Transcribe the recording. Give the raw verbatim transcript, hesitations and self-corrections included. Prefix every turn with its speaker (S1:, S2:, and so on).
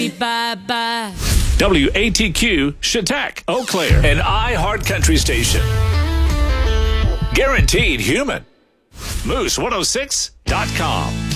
S1: Bye-bye.
S2: W A T Q, Chautauqua, Eau Claire, an iHeart Country station. Guaranteed human. Moose one oh six dot com.